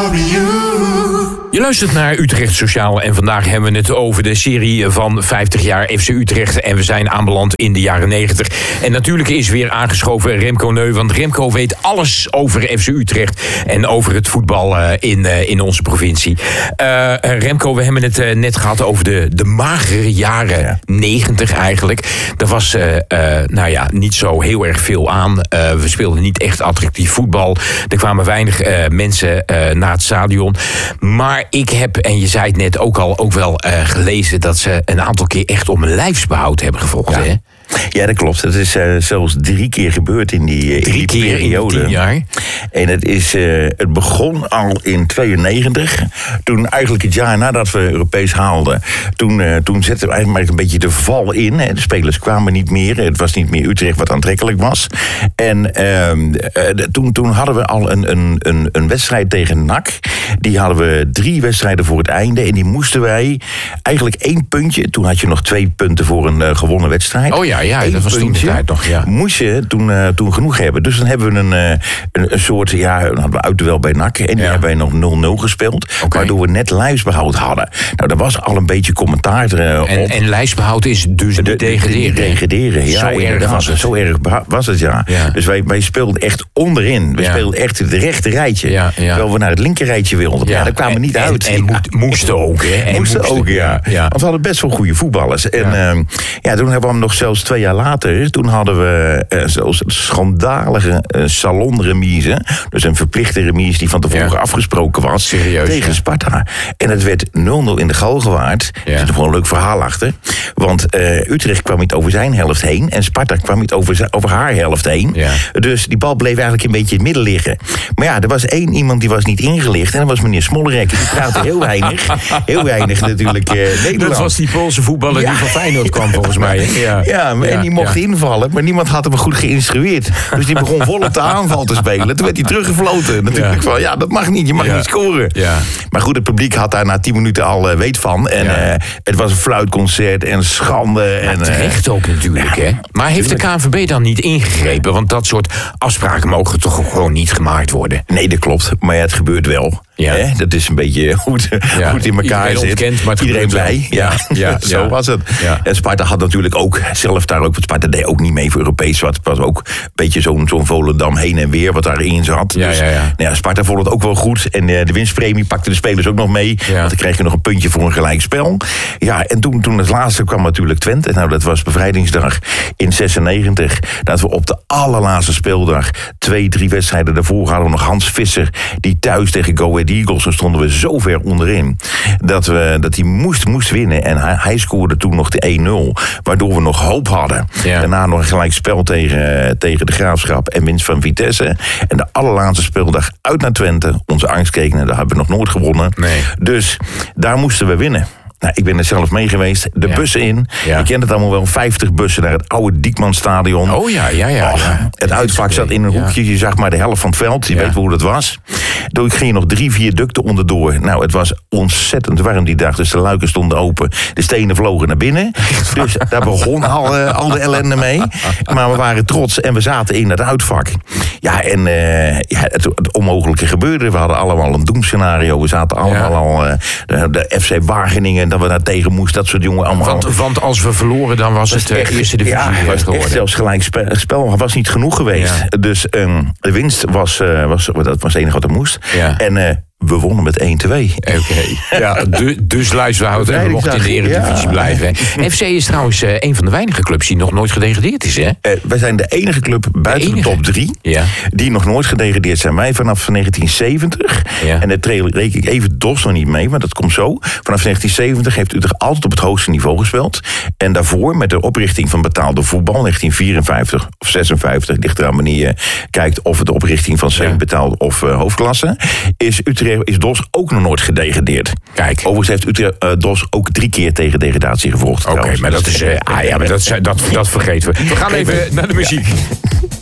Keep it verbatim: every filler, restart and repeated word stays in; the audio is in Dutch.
Je luistert naar Utrecht Sociaal en vandaag hebben we het over de serie van vijftig jaar F C Utrecht. En we zijn aanbeland in de jaren negentig. En natuurlijk is weer aangeschoven Remco Neu, want Remco weet alles over F C Utrecht en over het voetbal in, in onze provincie. Uh, Remco, we hebben het uh, net gehad over de, de magere jaren negentig eigenlijk. Er was uh, uh, nou ja, niet zo heel erg veel aan. Uh, we speelden niet echt attractief voetbal. Er kwamen weinig uh, mensen uh, naar het stadion. Maar ik heb, en je zei het net ook al, ook wel uh, gelezen dat ze een aantal keer echt om een lijfsbehoud hebben gevochten. Ja. Hè? Ja, dat klopt. Dat is uh, zelfs drie keer gebeurd in die, uh, drie in die keer periode. In tien jaar. En het, is, uh, het begon al in tweeënnegentig. Toen eigenlijk het jaar nadat we Europees haalden. Toen, uh, toen zetten we eigenlijk een beetje de val in. De spelers kwamen niet meer. Het was niet meer Utrecht wat aantrekkelijk was. En uh, uh, toen, toen hadden we al een, een, een, een wedstrijd tegen N A C. Die hadden we drie wedstrijden voor het einde. En die moesten wij eigenlijk één puntje. Toen had je nog twee punten voor een uh, gewonnen wedstrijd. Oh ja, ja dat was toen de tijd nog. Ja. Moest je toen, uh, toen genoeg hebben. Dus dan hebben we een, uh, een, een soort, ja, dan hadden we uitduel bij N A C. En die ja. hebben wij nog nul nul gespeeld. Okay. Waardoor we net lijfsbehoud hadden. Nou, daar was al een beetje commentaar uh, op. En, en lijfsbehoud is dus niet de, degraderen. De, degraderen, ja. Zo erg was het. Zo erg was het, ja. ja. Dus wij, wij speelden echt onderin. We ja. speelden echt het rechte rijtje. Ja, ja. Terwijl we naar het linker rijtje wilden. Ja. Ja, daar kwamen we niet en, uit. En, en ja. moesten ook, hè. En moesten, moesten ook, ja. ja. Want we hadden best wel goede voetballers. En ja. Uh, ja, toen hebben we hem nog zelfs twee jaar later. Toen hadden we uh, zelfs een schandalige uh, salonremise. Dus een verplichte remise die van tevoren ja. afgesproken was. Serieus, tegen ja. Sparta. En het werd nul nul in de Galgenwaard. Ja. Er zit gewoon een leuk verhaal achter. Want uh, Utrecht kwam niet over zijn helft heen. En Sparta kwam niet over, z- over haar helft heen. Ja. Dus die bal bleef eigenlijk een beetje in het midden liggen. Maar ja, er was één iemand die was niet ingelicht. En dat was meneer Smollerek. Die praatte heel weinig. Heel weinig natuurlijk uh, Nederlands. Dat was die Poolse voetballer ja. die van Feyenoord kwam volgens mij. Ja, ja, maar, ja en die mocht ja. invallen. Maar niemand had hem goed geïnstrueerd. Dus die begon vol op de aanval te spelen. Toen werd hij teruggefloten. Natuurlijk ja. van, ja, dat mag niet. Je mag ja. niet scoren. Ja. Maar goed, het publiek had daar na tien minuten al uh, weet van. En ja. uh, het was een fluitconcert en schande. En, uh, terecht ook natuurlijk, ja. hè. Maar heeft de K N V B dan niet ingegrepen? Want dat soort afspraken mogen toch gewoon niet gemaakt worden? Nee, dat klopt. Maar ja, het gebeurt wel. Ja. Hè? Dat is een beetje hoe het, ja. hoe het in elkaar iedereen zit. Ontkent, maar het iedereen blij. Ja. Ja. Ja. Zo ja. was het. Ja. En Sparta had natuurlijk ook zelf daar ook. Sparta deed ook niet mee voor Europees. Het was ook een beetje zo'n, zo'n Volendam heen en weer wat daarin zat. Ja, dus ja, ja. Nou ja, Sparta vond het ook wel goed. En uh, de winstpremie pakte de spelers ook nog mee. Ja. Want dan kreeg je nog een puntje voor een gelijkspel. Ja, en toen, toen het laatste kwam natuurlijk Twente. Nou, dat was bevrijdingsdag in zesennegentig. Dat we op de allerlaatste speeldag twee, drie wedstrijden daarvoor hadden we nog Hans Visser. Die thuis tegen Go Ahead Eagles. Dan stonden we zo ver onderin. Dat we dat hij moest, moest winnen. En hij, hij scoorde toen nog de één nul. Waardoor we nog hoop hadden. Ja. Daarna nog een gelijk spel tegen, tegen de Graafschap. En winst van Vitesse. En de allerlaatste speeldag uit naar Twente. Onze angstkeken, daar hebben we nog nooit gewonnen. Nee. Dus daar moesten we winnen. Nou, ik ben er zelf mee geweest. De ja. bussen in. Ja. Je kent het allemaal wel. vijftig bussen naar het oude Diekmanstadion. Oh ja, ja, ja. Oh, ja. Het uitvak zat in een hoekje. Je zag maar de helft van het veld. Je ja. weet hoe dat was. Toen ging je nog drie, vier ducten onderdoor. Nou, het was ontzettend warm die dag. Dus de luiken stonden open. De stenen vlogen naar binnen. Dus daar begon al, uh, al de ellende mee. Maar we waren trots en we zaten in het uitvak. Ja, en uh, ja, het, het onmogelijke gebeurde. We hadden allemaal een doemscenario. We zaten allemaal ja. al... Uh, de, de F C Wageningen... dat we daar tegen moesten, dat soort jongen allemaal... Want, want als we verloren, dan was het de uh, eerste divisie ja, was geworden. Echt zelfs gelijk spel, spel was niet genoeg geweest. Ja. Dus um, de winst was, uh, was, dat was het enige wat er moest. Ja. En uh, we wonnen met één twee. Oké, okay. ja, du, dus Luiswoud en we mochten in de Eredivisie ja. blijven. F C is trouwens uh, een van de weinige clubs die nog nooit gedegradeerd is, hè? Uh, wij zijn de enige club buiten de, enige? de top drie... Ja. die nog nooit gedegradeerd zijn. Wij vanaf negentien zeventig... Ja. en daar reken ik even D O S nog niet mee, maar dat komt zo. Vanaf negentien zeventig heeft Utrecht altijd op het hoogste niveau gespeeld. En daarvoor, met de oprichting van betaalde voetbal... negentien vierenvijftig of zesenvijftig, ligt eraan wanneer je kijkt... of het de oprichting van semi-betaald of uh, hoofdklasse... is Utrecht is D O S ook nog nooit gedegradeerd. Kijk. Overigens heeft Utrecht uh, D O S ook drie keer tegen degradatie gevochten. Oké, okay, maar dat is... Uh, ah ja, maar dat, dat, dat vergeten we. We gaan even naar de muziek. Ja.